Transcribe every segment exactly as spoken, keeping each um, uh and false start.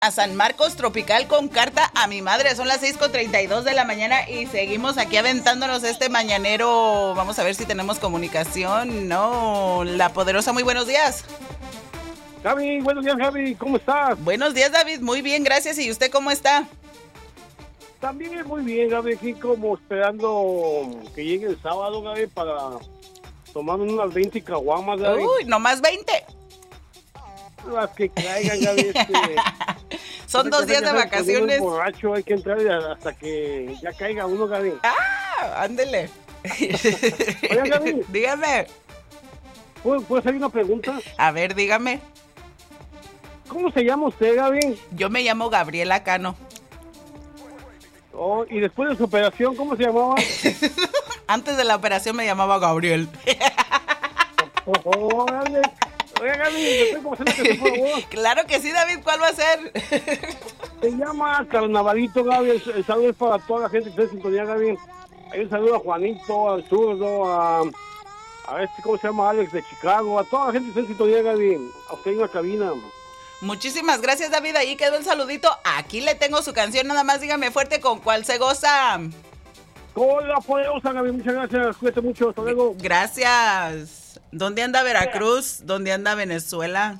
A San Marcos Tropical con carta a mi madre. Son las seis con treinta y dos de la mañana y seguimos aquí aventándonos este mañanero. Vamos a ver si tenemos comunicación. No, La Poderosa, muy buenos días. Gaby, buenos días, Gaby, ¿cómo estás? Buenos días, David, muy bien, gracias. ¿Y usted cómo está? También muy bien, Gaby, aquí como esperando que llegue el sábado, Gaby, para tomar unas veinte caguamas, Gaby. Uy, nomás veinte. Las que caigan, Gaby. Este, Son dos días de vacaciones. Borracho, hay que entrar hasta que ya caiga uno, Gaby. Ah, ándele. Oiga, Gaby. Dígame. ¿Puedo, ¿Puedo hacer una pregunta? A ver, dígame. ¿Cómo se llama usted, Gaby? Yo me llamo Gabriela Cano. Oh, y después de su operación, ¿cómo se llamaba? Antes de la operación me llamaba Gabriel. Oh, oh, dale. Oiga, Gaby, ¿me estoy conociendo que por favor? Claro que sí, David, ¿cuál va a ser? Se llama Carnavalito, Gaby. El, el saludo es para toda la gente que está en sintonía, Gaby. Hay un saludo a Juanito, al zurdo, a, a este, ¿cómo se llama? Alex de Chicago, a toda la gente que está en sintonía, Gaby. A usted en la cabina. Muchísimas gracias, David. Ahí quedó el saludito. Aquí le tengo su canción. Nada más dígame fuerte con cuál se goza. Con La Poderosa, Gaby. Muchas gracias. Cuídate mucho. Hasta luego. Gracias. ¿Dónde anda Veracruz? ¿Dónde anda Venezuela?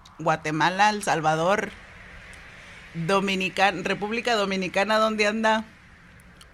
Guatemala, El Salvador, Dominicana, República Dominicana, ¿dónde anda?